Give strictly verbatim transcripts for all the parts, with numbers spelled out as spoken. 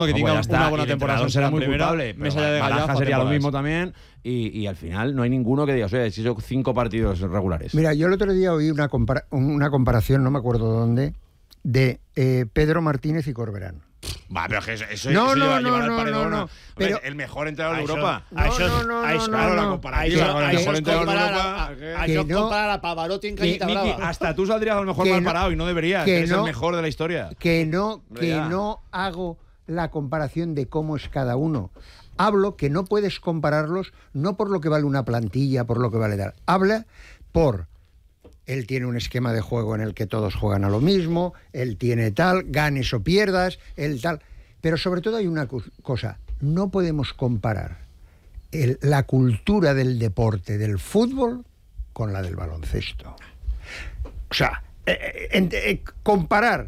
que tenga pues una buena temporada será muy primera, culpable, más allá de Baraja sería lo mismo también y, y al final no hay ninguno que diga, oye, he hecho cinco partidos regulares. Mira, yo el otro día oí una, compara- una comparación, no me acuerdo dónde, de eh, Pedro Martínez y Corberán. Va, pero que eso, eso, no, eso no, lleva, no, llevar no, al paredón, no, no, pero el mejor entrenador de això, Europa. No, això, no, no, això, no, Claro, no, la no. comparativa, Això, el això mejor és entrenador de comparar Europa. a, que- això que és no- comparar a Pavarotti en Mi- Cañita Miki, Brava. hasta tú saldrías a lo mejor Que mal no- parado y no deberías, que que eres no- el mejor de la historia. Que no, que Ya. no hago la comparación de cómo es cada uno. Hablo que no puedes compararlos no por lo que vale una plantilla, por lo que vale tal. Habla por... Él tiene un esquema de juego en el que todos juegan a lo mismo, él tiene tal, ganes o pierdas, él tal... Pero sobre todo hay una cosa, no podemos comparar el, la cultura del deporte, del fútbol, con la del baloncesto. O sea, eh, eh, eh, comparar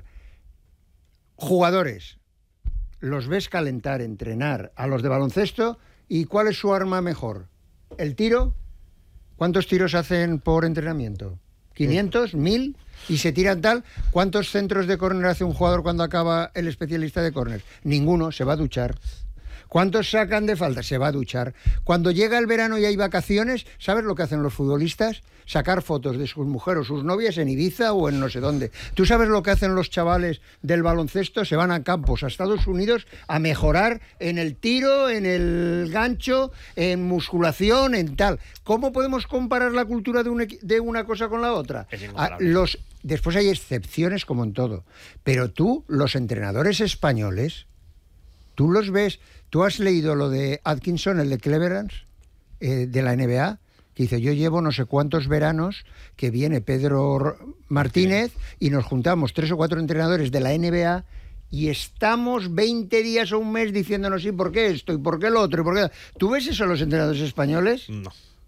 jugadores, los ves calentar, entrenar a los de baloncesto, ¿y cuál es su arma mejor? ¿El tiro? ¿Cuántos tiros hacen por entrenamiento? ¿quinientos? ¿mil? Y se tiran tal. ¿Cuántos centros de córner hace un jugador cuando acaba el especialista de córner? Ninguno, se va a duchar. ¿Cuántos sacan de falta? Se va a duchar. Cuando llega el verano y hay vacaciones, ¿sabes lo que hacen los futbolistas? Sacar fotos de sus mujeres o sus novias en Ibiza o en no sé dónde. ¿Tú sabes lo que hacen los chavales del baloncesto? Se van a campos a Estados Unidos a mejorar en el tiro, en el gancho, en musculación, en tal. ¿Cómo podemos comparar la cultura de, un equi- de una cosa con la otra? Es Ah, incomparable. los, después hay excepciones como en todo. Pero tú, los entrenadores españoles, tú los ves... ¿Tú has leído lo de Atkinson, el de Cleveland, eh, de la N B A? Que dice, yo llevo no sé cuántos veranos que viene Pedro Martínez y nos juntamos tres o cuatro entrenadores de la N B A y estamos veinte días o un mes diciéndonos, ¿y por qué esto? ¿Y por qué lo otro? ¿Y por qué? ¿Tú ves eso en los entrenadores españoles? No.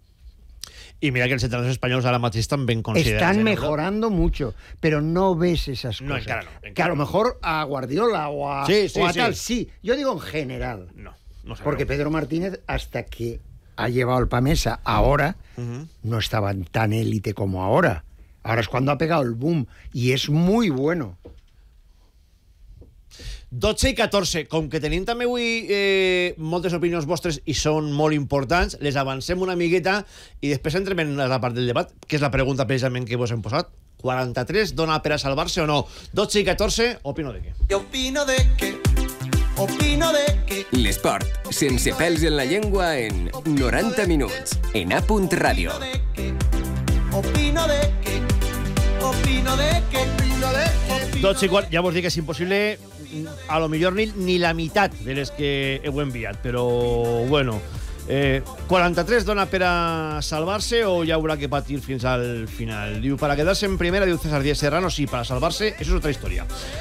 I mira que els entrenadors espanyols ara mateix estan ben considerats. Están en mejorando mucho, pero no ves esas No, cosas. encara no, encara que a lo no. mejor a Guardiola o a, Sí, sí, o a sí. tal, sí. Yo digo en general. No, no sé. Porque Pedro Martínez, hasta que ha llevado el Pamesa ahora, Uh-huh. no estaba tan élite como ahora. Ahora es cuando ha pegado el boom y es muy bueno. dotze i catorze, com que tenim també avui eh, moltes opinions vostres i són molt importants, les avancem una miqueta i després entrem en la part del debat, que és la pregunta precisament que vos hem posat. quaranta-tres dona per a salvar-se o no? dotze i catorze, opino de què? Yo opino de que, opino de que. L'esport, sense pèls en la llengua en noranta minuts, en A punt Ràdio. Opino de que, opino de que, opino de que. dotze i quart, ja vos dic que és impossible a lo millor ni, ni la meitat de les que heu enviat, però bueno, eh, quaranta-tres dona per a salvar-se o ja haurà que patir fins al final? Diu, para quedarse en primera, diu César Díaz Serrano, sí, para salvarse, eso es otra historia.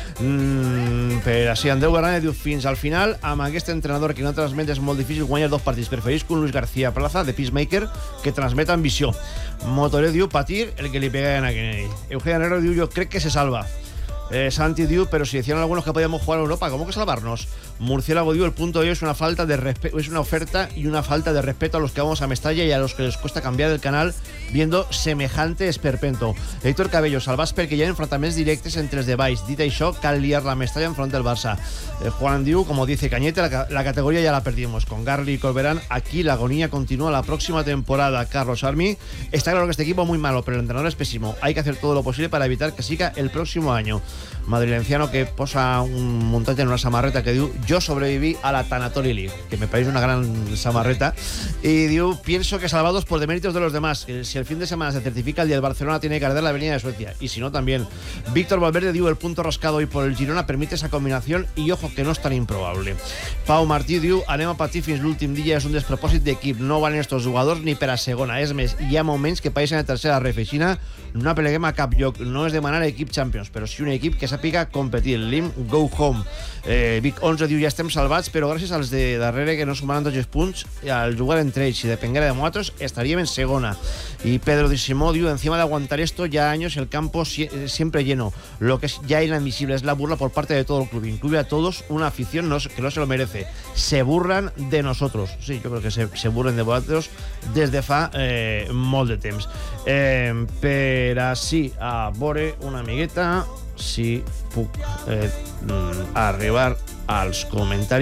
Mm, per així, Andreu Bernàndez diu, fins al final, amb aquest entrenador que no transmet és molt difícil guanyar dos partits. Preferís con Luis García Plaza, de Peacemaker, que transmet ambició. Motoré diu, patir el que li peguen a Kennedy. Eugenio Herrero diu, jo crec que se salva. Eh, Santi diu, pero si decían algunos que podíamos jugar en Europa, ¿cómo que salvarnos? Murciélago diu, el punto de hoy es una falta de respeto, es una oferta y una falta de respeto a los que vamos a Mestalla y a los que les cuesta cambiar el canal viendo semejante esperpento. Héctor Cabello, salvats perquè hi ha enfrontaments directes entre els de baix. Dit això, cal liar la Mestalla enfront del Barça. Eh, Juan diu, como dice Cañete, la, la categoría ya la perdimos. Con Garli y Corberán, aquí la agonía continúa la próxima temporada. Carlos Armi, está claro que este equipo es muy malo, pero el entrenador es pésimo. Hay que hacer todo lo posible para evitar que siga el próximo año. Madrilenciano, que posa un muntatge en una samarreta que diu, yo sobreviví a la Tanatori League, que me parece una gran samarreta, y diu, pienso que salvados por deméritos de los demás, que si el fin de semana se certifica el día del Barcelona tiene que arder la avenida de Suecia, y si no también. Víctor Valverde diu, el punto rascado hoy por el Girona permite esa combinación y ojo que no es tan improbable. Pau Martí diu, anem a patir fins l'últim dia, és un despropòsit d'equip, no valen estos jugadors ni per a segona, és més, hi ha moments que païsen a tercera ref, Xina no apeleguem a cap lloc, no és demanar equip Champions, però sí un equip que sàpiga competir. Lim, go home. Eh, Vic onze diu, ja estem salvats, però gràcies als de darrere que no sumaran tots els punts, al jugar entre ells, si depenguera de nosaltres, estaríem en segona. Y Pedro Di Simó diu, encima de aguantar esto, ya años el campo si siempre lleno. Lo que es ya inadmisible es la burla por parte de todo el club. Incluye a todos una afición no, que no se lo merece. Se burlan de nosotros. Sí, yo creo que se, se burlen de vosotros desde fa eh, molt de temps. Eh, per així, a veure una amigueta, si puc eh, arribar als comentaris.